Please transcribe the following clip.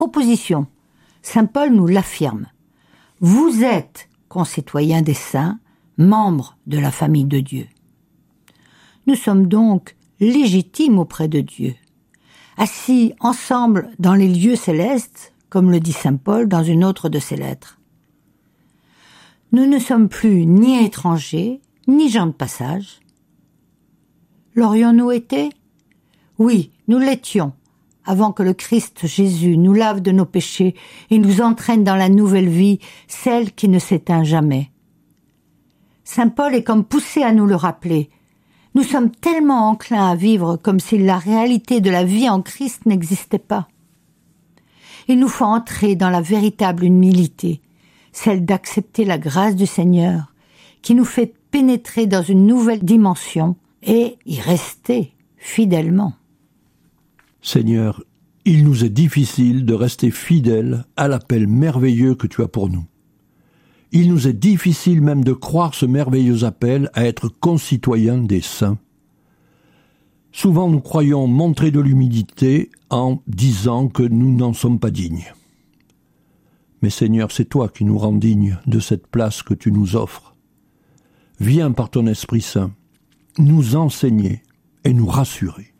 opposition. Saint Paul nous l'affirme. Vous êtes concitoyens des saints, membres de la famille de Dieu. Nous sommes donc légitimes auprès de Dieu, assis ensemble dans les lieux célestes, comme le dit saint Paul dans une autre de ses lettres. Nous ne sommes plus ni étrangers, ni gens de passage. L'aurions-nous été ? Oui, nous l'étions, avant que le Christ Jésus nous lave de nos péchés et nous entraîne dans la nouvelle vie, celle qui ne s'éteint jamais. Saint Paul est comme poussé à nous le rappeler. Nous sommes tellement enclins à vivre comme si la réalité de la vie en Christ n'existait pas. Il nous faut entrer dans la véritable humilité, celle d'accepter la grâce du Seigneur, qui nous fait pénétrer dans une nouvelle dimension et y rester fidèlement. Seigneur, il nous est difficile de rester fidèles à l'appel merveilleux que tu as pour nous. Il nous est difficile même de croire ce merveilleux appel à être concitoyens des saints. Souvent nous croyons montrer de l'humilité en disant que nous n'en sommes pas dignes. Mais Seigneur, c'est toi qui nous rends dignes de cette place que tu nous offres. Viens par ton Esprit Saint nous enseigner et nous rassurer.